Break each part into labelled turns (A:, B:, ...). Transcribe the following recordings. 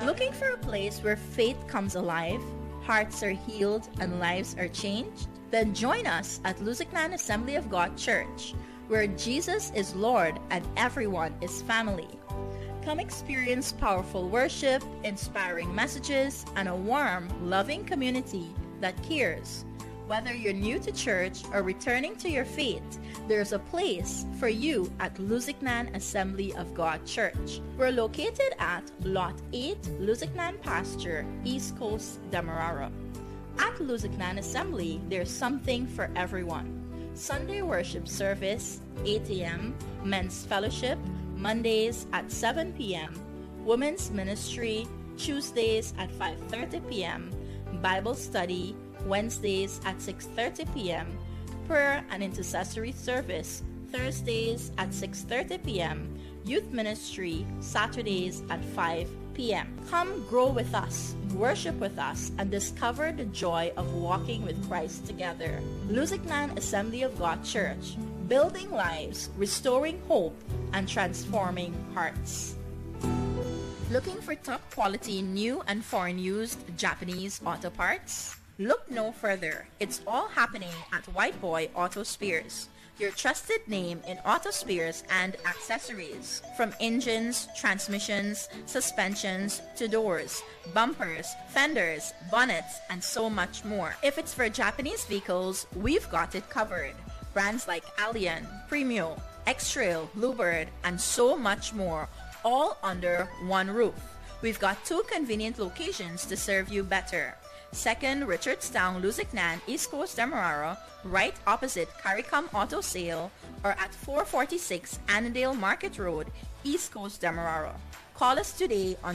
A: Looking for a place where faith comes alive, hearts are healed, and lives are changed? Then join us at Lusignan Assembly of God Church, where Jesus is Lord and everyone is family. Come experience powerful worship, inspiring messages, and a warm, loving community that cares. Whether you're new to church or returning to your faith, there's a place for you at Lusignan Assembly of God Church. We're located at Lot 8, Lusignan Pasture, East Coast, Demerara. At Lusignan Assembly, there's something for everyone. Sunday worship service, 8 a.m., men's fellowship, Mondays at 7 p.m., women's ministry, Tuesdays at 5:30 p.m., Bible study, Wednesdays at 6:30 p.m., prayer and intercessory service, Thursdays at 6:30 p.m., youth ministry, Saturdays at 5 p.m. Come grow with us, worship with us, and discover the joy of walking with Christ together. Lusignan Assembly of God Church, building lives, restoring hope, and transforming hearts. Looking for top quality new and foreign used Japanese auto parts? Look no further. It's all happening at White Boy Auto Spares, your trusted name in auto spares and accessories. From engines, transmissions, suspensions, to doors, bumpers, fenders, bonnets, and so much more. If it's for Japanese vehicles, we've got it covered. Brands like Allian, Premio, X-Trail, Bluebird, and so much more, all under one roof. We've got 2 convenient locations to serve you better. 2nd Richardstown, Lusignan, East Coast, Demerara, right opposite CARICOM Auto Sale, or at 446 Annandale Market Road, East Coast, Demerara. Call us today on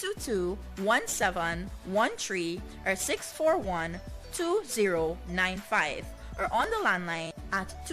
A: 622-1713 or 641-2095, or on the landline at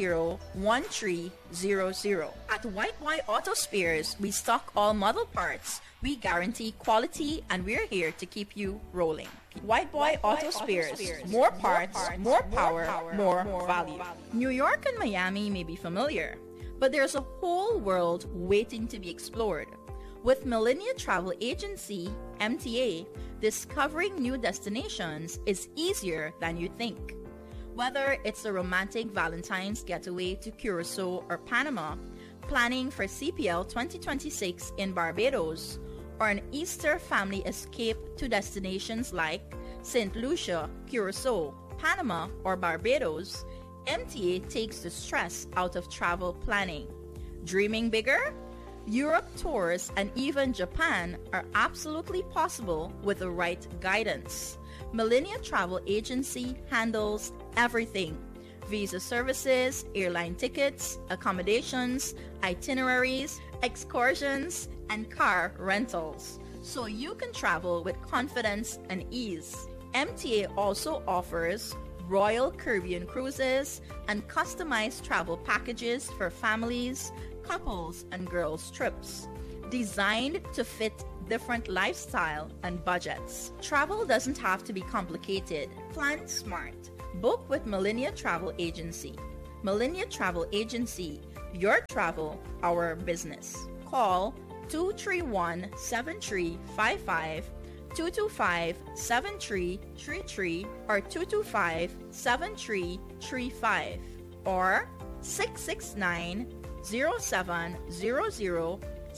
A: 220-1300. At White Boy Auto Spares, we stock all model parts. We guarantee quality, and we're here to keep you rolling. White Boy Auto Spares. More parts, more power, more value. New York and Miami may be familiar, but there's a whole world waiting to be explored. With Millennia Travel Agency, MTA, discovering new destinations is easier than you think. Whether it's a romantic Valentine's getaway to Curacao or Panama, planning for CPL 2026 in Barbados, or an Easter family escape to destinations like St. Lucia, Curacao, Panama, or Barbados, MTA takes the stress out of travel planning. Dreaming bigger? Europe tours and even Japan are absolutely possible with the right guidance. Millennia Travel Agency handles everything: visa services, airline tickets, accommodations, itineraries, excursions, and car rentals, so you can travel with confidence and ease. MTA also offers Royal Caribbean cruises and customized travel packages for families, couples, and girls trips, designed to fit different lifestyle and budgets. Travel doesn't have to be complicated. Plan smart. Book with Millennia Travel Agency. Millennia Travel Agency, your travel, our business. Call 231-7355, 225-7333, or 225-7335, or 669-0700,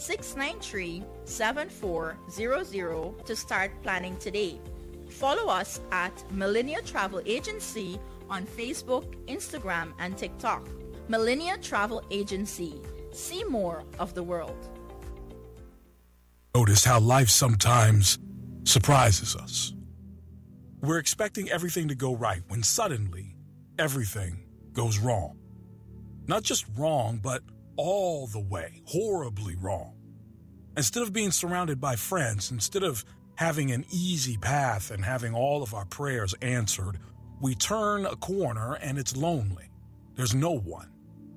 A: 693-7400 to start planning today. Follow us at Millennia Travel Agency on Facebook, Instagram, and TikTok. Millennia Travel Agency. See more of the world.
B: Notice how life sometimes surprises us. We're expecting everything to go right when suddenly everything goes wrong. Not just wrong, but all the way, horribly wrong. Instead of being surrounded by friends, instead of having an easy path and having all of our prayers answered, we turn a corner and it's lonely. There's no one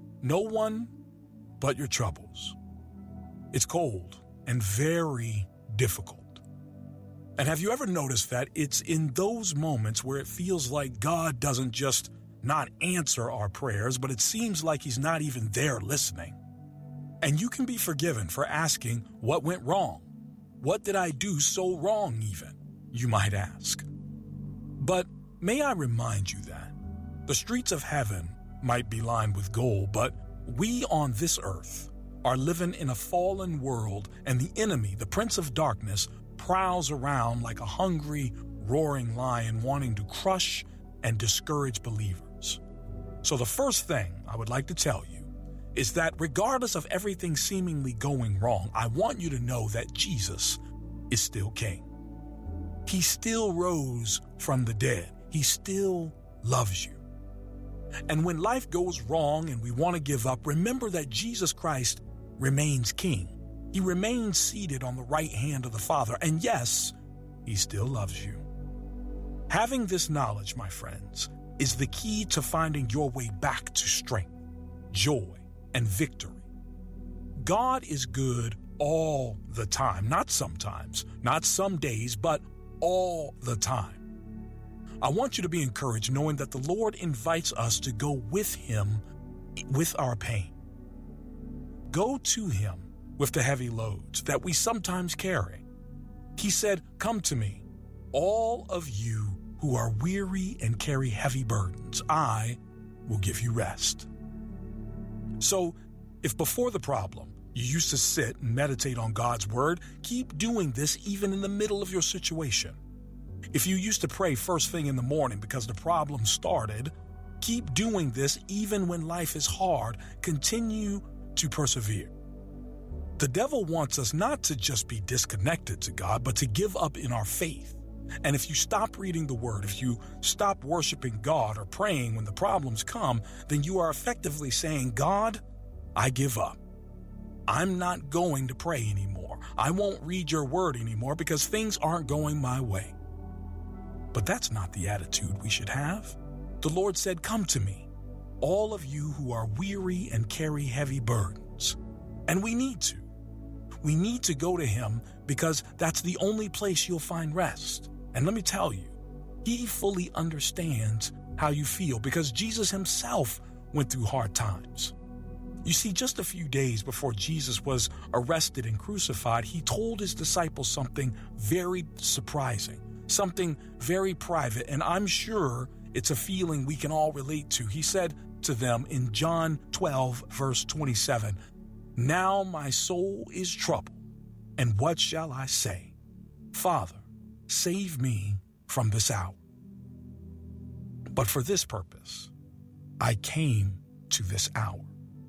B: but your troubles. It's cold and very difficult. And have you ever noticed that it's in those moments where it feels like God doesn't just not answer our prayers, but it seems like He's not even there listening? And you can be forgiven for asking what went wrong. What did I do so wrong even? You might ask. But may I remind you that the streets of heaven might be lined with gold, but we on this earth are living in a fallen world, and the enemy, the prince of darkness, prowls around like a hungry, roaring lion wanting to crush and discourage believers. So the first thing I would like to tell you is that regardless of everything seemingly going wrong, I want you to know that Jesus is still King. He still rose from the dead. He still loves you. And when life goes wrong and we want to give up, remember that Jesus Christ remains King. He remains seated on the right hand of the Father. And yes, he still loves you. Having this knowledge, my friends, is the key to finding your way back to strength, joy, and victory. God is good all the time, not sometimes, not some days, but all the time. I want you to be encouraged knowing that the Lord invites us to go with him with our pain. Go to him with the heavy loads that we sometimes carry. He said, "Come to me, all of you who are weary and carry heavy burdens. I will give you rest." So, if before the problem you used to sit and meditate on God's word, keep doing this even in the middle of your situation. If you used to pray first thing in the morning because the problem started, keep doing this even when life is hard. Continue to persevere. The devil wants us not to just be disconnected to God, but to give up in our faith. And if you stop reading the word, if you stop worshiping God or praying when the problems come, then you are effectively saying, "God, I give up. I'm not going to pray anymore. I won't read your word anymore because things aren't going my way." But that's not the attitude we should have. The Lord said, "Come to me, all of you who are weary and carry heavy burdens." And we need to. We need to go to him because that's the only place you'll find rest. And let me tell you, he fully understands how you feel because Jesus himself went through hard times. You see, just a few days before Jesus was arrested and crucified, he told his disciples something very surprising, something very private, and I'm sure it's a feeling we can all relate to. He said to them in John 12, verse 27, "Now my soul is troubled, and what shall I say? Father, save me from this hour. But for this purpose, I came to this hour."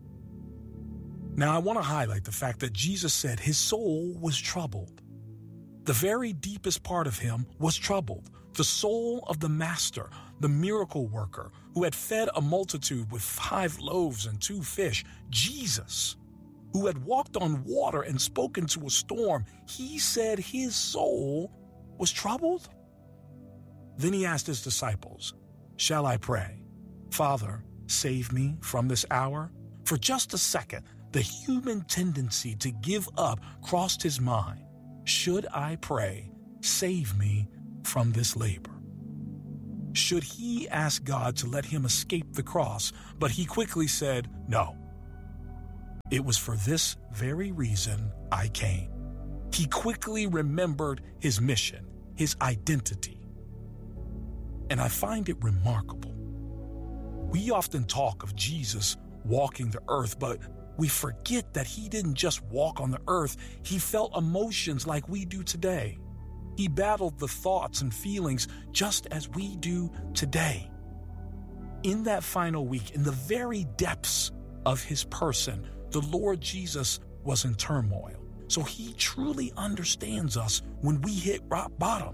B: Now, I want to highlight the fact that Jesus said his soul was troubled. The very deepest part of him was troubled. The soul of the Master, the miracle worker who had fed a multitude with 5 loaves and 2 fish, Jesus, who had walked on water and spoken to a storm, he said his soul was troubled. Then he asked his disciples, "Shall I pray, Father, save me from this hour?" For just a second, the human tendency to give up crossed his mind. Should I pray, save me from this labor? Should he ask God to let him escape the cross? But he quickly said, "No. It was for this very reason I came." He quickly remembered his mission, his identity. And I find it remarkable. We often talk of Jesus walking the earth, but we forget that he didn't just walk on the earth. He felt emotions like we do today. He battled the thoughts and feelings just as we do today. In that final week, in the very depths of his person, the Lord Jesus was in turmoil. So he truly understands us when we hit rock bottom.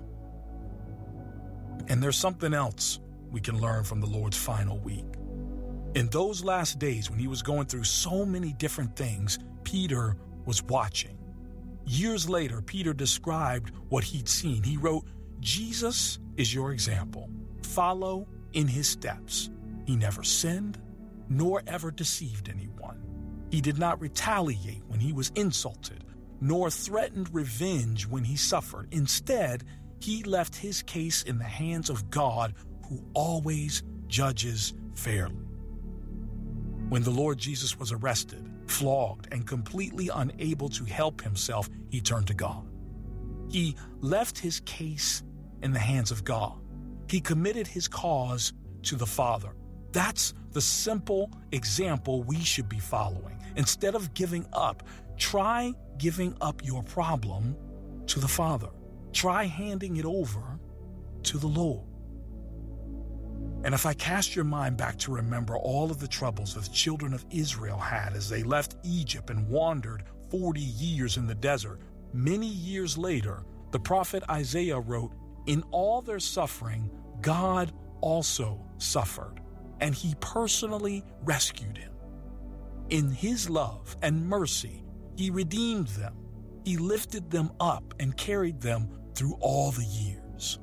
B: And there's something else we can learn from the Lord's final week. In those last days when he was going through so many different things, Peter was watching. Years later, Peter described what he'd seen. He wrote, "Jesus is your example. Follow in his steps. He never sinned, nor ever deceived anyone. He did not retaliate when he was insulted, nor threatened revenge when he suffered. Instead, he left his case in the hands of God, who always judges fairly." When the Lord Jesus was arrested, flogged, and completely unable to help himself, he turned to God. He left his case in the hands of God. He committed his cause to the Father. That's the simple example we should be following. Instead of giving up, try giving up your problem to the Father. Try handing it over to the Lord. And if I cast your mind back to remember all of the troubles the children of Israel had as they left Egypt and wandered 40 years in the desert, many years later, the prophet Isaiah wrote, "In all their suffering, God also suffered, and he personally rescued him. In his love and mercy, he redeemed them. He lifted them up and carried them through all the years."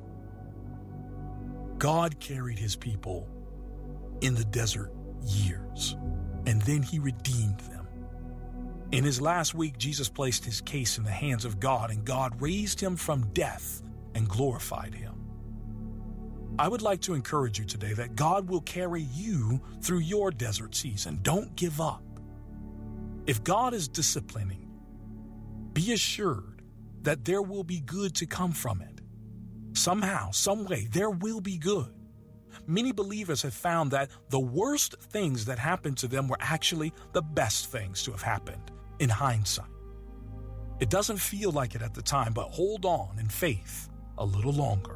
B: God carried his people in the desert years, and then he redeemed them. In his last week, Jesus placed his case in the hands of God, and God raised him from death and glorified him. I would like to encourage you today that God will carry you through your desert season. Don't give up. If God is disciplining, be assured that there will be good to come from it. Somehow, some way, there will be good. Many believers have found that the worst things that happened to them were actually the best things to have happened in hindsight. It doesn't feel like it at the time, but hold on in faith a little longer.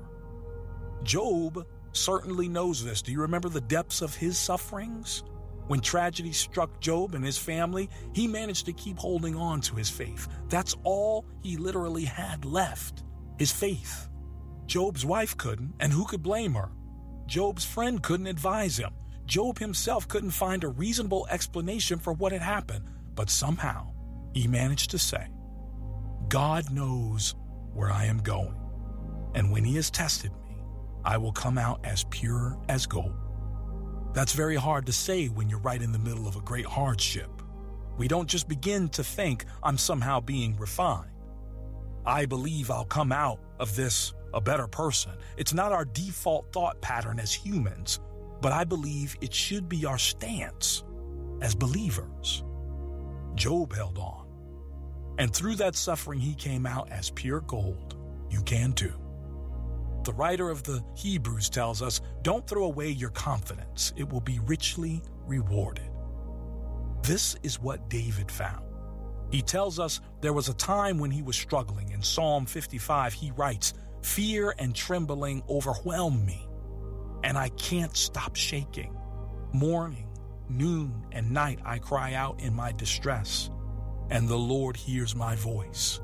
B: Job certainly knows this. Do you remember the depths of his sufferings? When tragedy struck Job and his family, he managed to keep holding on to his faith. That's all he literally had left, his faith. Job's wife couldn't, and who could blame her? Job's friend couldn't advise him. Job himself couldn't find a reasonable explanation for what had happened, but somehow he managed to say, "God knows where I am going, and when he has tested me, I will come out as pure as gold." That's very hard to say when you're right in the middle of a great hardship. We don't just begin to think, "I'm somehow being refined. I believe I'll come out of this a better person." It's not our default thought pattern as humans, but I believe it should be our stance as believers. Job held on, and through that suffering, he came out as pure gold. You can too. The writer of the Hebrews tells us, "Don't throw away your confidence. It will be richly rewarded." This is what David found. He tells us there was a time when he was struggling. In Psalm 55, he writes, "Fear and trembling overwhelm me, and I can't stop shaking. Morning, noon, and night I cry out in my distress, and the Lord hears my voice."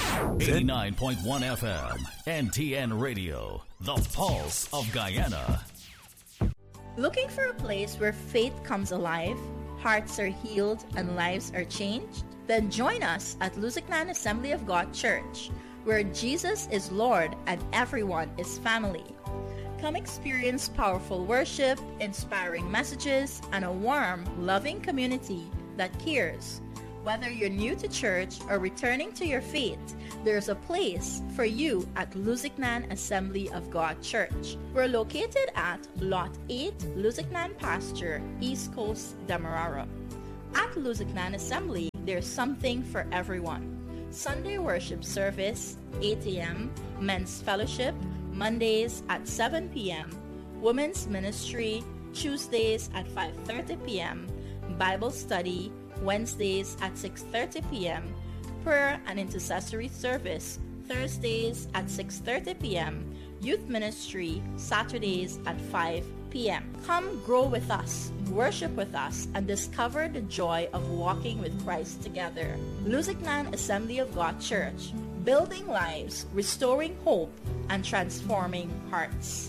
C: 89.1 FM, NTN Radio, the pulse of Guyana.
A: Looking for a place where faith comes alive, hearts are healed, and lives are changed? Then join us at Luzicnan Assembly of God Church, where Jesus is Lord and everyone is family. Come experience powerful worship, inspiring messages, and a warm, loving community that cares. Whether you're new to church or returning to your faith, there's a place for you at Luzicnan Assembly of God Church. We're located at Lot 8, Luzicnan Pasture, East Coast, Demerara. At Luzicnan Assembly, there's something for everyone. Sunday worship service, 8 a.m., men's fellowship, Mondays at 7 p.m., women's ministry, Tuesdays at 5:30 p.m., Bible study, Wednesdays at 6:30 p.m., prayer and intercessory service, Thursdays at 6:30 p.m., youth ministry, Saturdays at 5 p.m. Come grow with us, worship with us, and discover the joy of walking with Christ together. Luzicnan Assembly of God Church, building lives, restoring hope, and transforming hearts.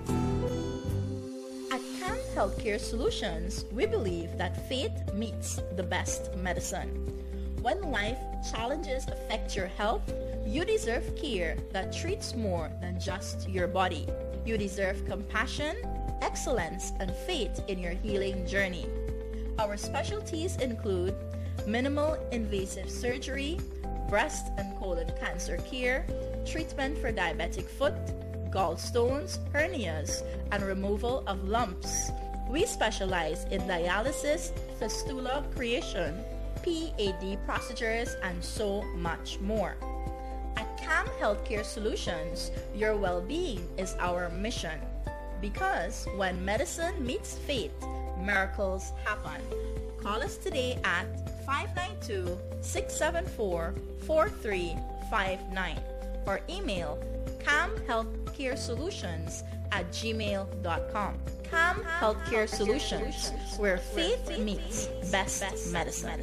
A: At Camp Healthcare Solutions, we believe that faith meets the best medicine. When life challenges affect your health, you deserve care that treats more than just your body. You deserve compassion, excellence, and faith in your healing journey. Our specialties include minimal invasive surgery, breast and colon cancer care, treatment for diabetic foot, gallstones, hernias, and removal of lumps. We specialize in dialysis, fistula creation, PAD procedures, and so much more. At CAM Healthcare Solutions, your well-being is our mission. Because when medicine meets faith, miracles happen. Call us today at 592-674-4359 or email camhealthcaresolutions@gmail.com. CAM Healthcare Solutions, where faith meets best medicine.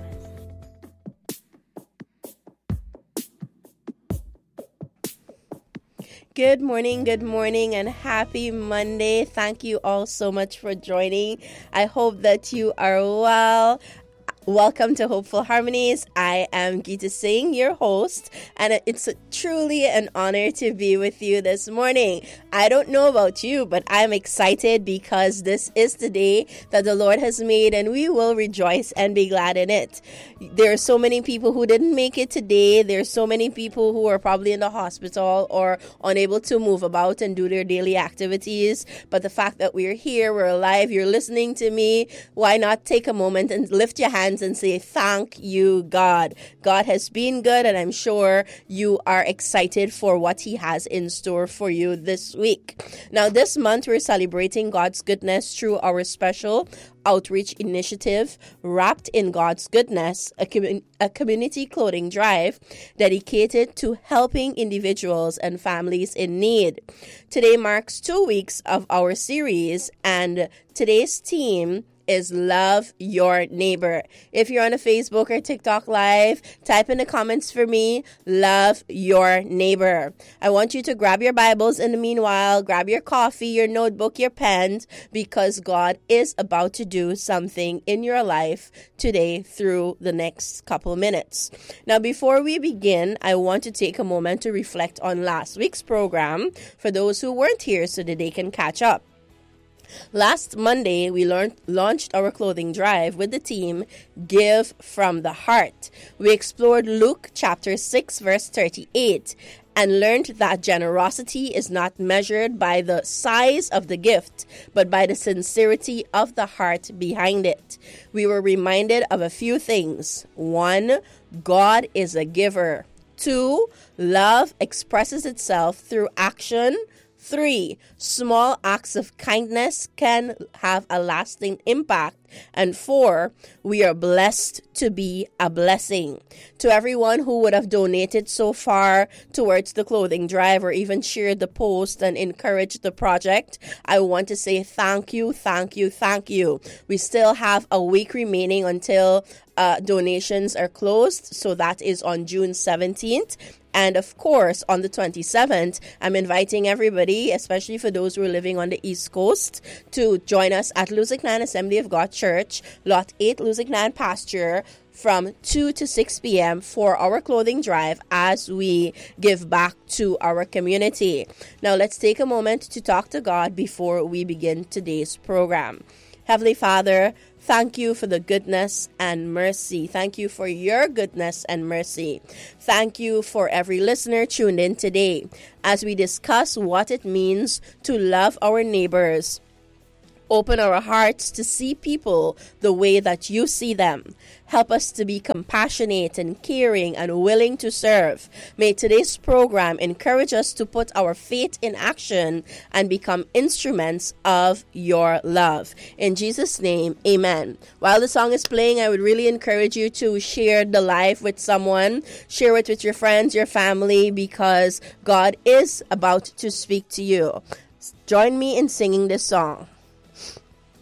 D: Good morning, and happy Monday. Thank you all so much for joining. I hope that you are well. Welcome to Hopeful Harmonies. I am Geeta Singh, your host, and it's truly an honor to be with you this morning. I don't know about you, but I'm excited because this is the day that the Lord has made, and we will rejoice and be glad in it. There are so many people who didn't make it today. There are so many people who are probably in the hospital or unable to move about and do their daily activities. But the fact that we're here, we're alive, you're listening to me, why not take a moment and lift your hands and say, thank you, God. God has been good, and I'm sure you are excited for what He has in store for you this week. Now, this month, we're celebrating God's goodness through our special outreach initiative, Wrapped in God's Goodness, a community clothing drive dedicated to helping individuals and families in need. Today marks 2 weeks of our series, and today's theme is love your neighbor. If you're on a Facebook or TikTok live, type in the comments for me, love your neighbor. I want you to grab your Bibles in the meanwhile, grab your coffee, your notebook, your pen, because God is about to do something in your life today through the next couple minutes. Now, before we begin, I want to take a moment to reflect on last week's program for those who weren't here so that they can catch up. Last Monday, we launched our clothing drive with the theme, Give from the Heart. We explored Luke chapter 6, verse 38, and learned that generosity is not measured by the size of the gift, but by the sincerity of the heart behind it. We were reminded of a few things. 1, God is a giver. 2, love expresses itself through action. 3, small acts of kindness can have a lasting impact. And 4, we are blessed to be a blessing. To everyone who would have donated so far towards the clothing drive or even shared the post and encouraged the project, I want to say thank you, thank you, thank you. We still have a week remaining until donations are closed, so that is on June 17th. And of course, on the 27th, I'm inviting everybody, especially for those who are living on the East Coast, to join us at Lusignan Assembly of God Church, Lot 8, Lusignan Pasture, from 2 to 6 p.m. for our clothing drive as we give back to our community. Now, let's take a moment to talk to God before we begin today's program. Heavenly Father, thank you for the goodness and mercy. Thank you for your goodness and mercy. Thank you for every listener tuned in today as we discuss what it means to love our neighbors. Open our hearts to see people the way that you see them. Help us to be compassionate and caring and willing to serve. May today's program encourage us to put our faith in action and become instruments of your love. In Jesus' name, amen. While the song is playing, I would really encourage you to share the live with someone. Share it with your friends, your family, because God is about to speak to you. Join me in singing this song.